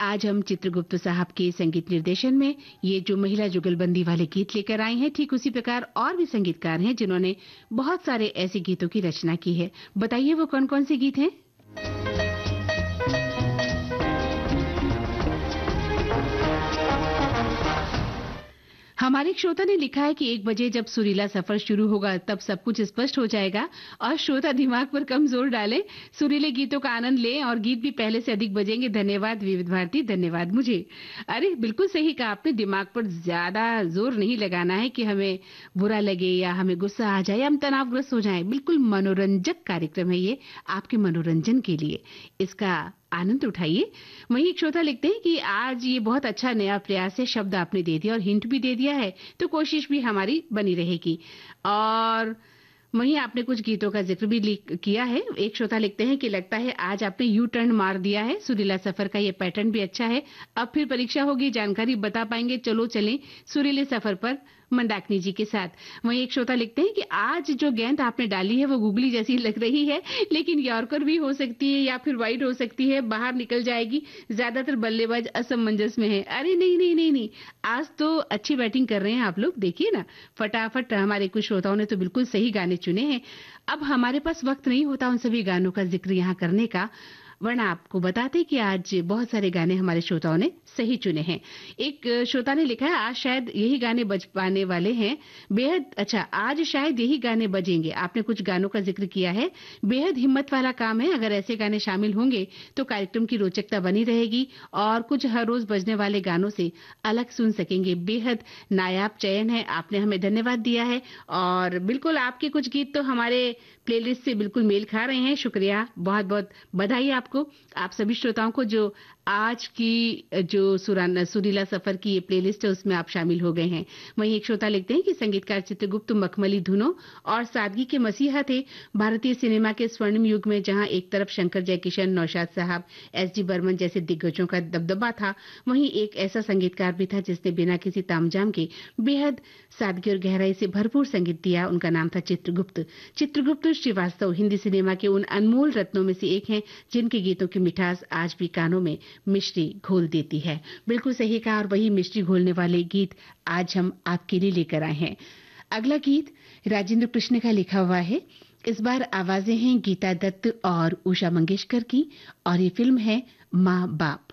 आज हम चित्रगुप्त साहब के संगीत निर्देशन में ये जो महिला जुगलबंदी वाले गीत लेकर आए हैं, ठीक उसी प्रकार और भी संगीतकार हैं जिन्होंने बहुत सारे ऐसे गीतों की रचना की है। बताइए वो कौन-कौन से गीत हैं? हमारे एक श्रोता ने लिखा है कि 1 बजे जब सुरीला सफर शुरू होगा तब सब कुछ स्पष्ट हो जाएगा और श्रोता दिमाग पर कम जोर डालें, सुरीले गीतों का आनंद लें और गीत भी पहले से अधिक बजेंगे। धन्यवाद विविध भारती, धन्यवाद मुझे। अरे बिल्कुल सही कहा आपने, दिमाग पर ज्यादा जोर नहीं लगाना है कि हमें बुरा लगे या हमें गुस्सा आ जाए या हम तनावग्रस्त हो जाएं। बिल्कुल मनोरंजक कार्यक्रम है ये, आपके मनोरंजन के लिए, इसका आनंद उठाइए। वहीं एक श्रोता लिखते हैं कि आज ये बहुत अच्छा नया प्रयास है, शब्द आपने दे दिया और हिंट भी दे दिया है, तो कोशिश भी हमारी बनी रहेगी। और वहीं आपने कुछ गीतों का जिक्र भी किया है। एक श्रोता लिखते हैं कि लगता है आज आपने यू टर्न मार दिया है, सुरीला सफर का ये पैटर्न भी अच्छा है। अब फिर परीक्षा होगी, जानकारी बता पाएंगे, चलो चलें सुरीले सफर पर मंदाकिनी जी के साथ। वहीं एक श्रोता लिखते हैं कि आज जो गेंद आपने डाली है वो गुगली जैसी लग रही है, लेकिन यॉर्कर भी हो सकती है या फिर वाइड हो सकती है, बाहर निकल जाएगी, ज्यादातर बल्लेबाज असमंजस में है। अरे नहीं नहीं नहीं नहीं, आज तो अच्छी बैटिंग कर रहे हैं आप लोग, देखिए ना फटाफट। हमारे कुछ श्रोताओं ने तो बिल्कुल सही गाने चुने हैं। अब हमारे पास वक्त नहीं होता उन सभी गानों का जिक्र यहाँ करने का, वरना आपको बताते कि आज बहुत सारे गाने हमारे श्रोताओं ने सही चुने हैं। एक श्रोता ने लिखा है आज शायद यही गाने बज पाने वाले हैं, बेहद अच्छा, आज शायद यही गाने बजेंगे। आपने कुछ गानों का जिक्र किया है, बेहद हिम्मत वाला काम है। अगर ऐसे गाने शामिल होंगे तो कार्यक्रम की रोचकता बनी रहेगी और कुछ हर रोज बजने वाले गानों से अलग सुन सकेंगे। बेहद नायाब चयन है, आपने हमें धन्यवाद दिया है और बिल्कुल आपके कुछ गीत तो हमारे प्लेलिस्ट से बिल्कुल मेल खा रहे हैं। शुक्रिया, बहुत बहुत बधाई आपको, आप सभी श्रोताओं को जो आज की जो सुरीला सफर की ये प्लेलिस्ट है उसमें आप शामिल हो गए हैं। वहीं एक श्रोता लिखते हैं कि संगीतकार चित्रगुप्त मखमली धुनों और सादगी के मसीहा थे भारतीय सिनेमा के स्वर्णिम युग में, जहां एक तरफ शंकर जयकिशन, नौशाद साहब, एस.डी. बर्मन जैसे दिग्गजों का दबदबा था, वहीं एक ऐसा संगीतकार भी था जिसने बिना किसी तामझाम के बेहद सादगी और गहराई से भरपूर संगीत दिया। उनका नाम था चित्रगुप्त। चित्रगुप्त श्रीवास्तव हिंदी सिनेमा के उन अनमोल रत्नों में से एक हैं जिनके गीतों की मिठास आज भी कानों में मिश्री घोल देती है। बिल्कुल सही कहा, और वही मिश्री घोलने वाले गीत आज हम आपके लिए लेकर आए हैं। अगला गीत राजेंद्र कृष्ण का लिखा हुआ है। इस बार आवाजें हैं गीता दत्त और उषा मंगेशकर की और ये फिल्म है माँ बाप।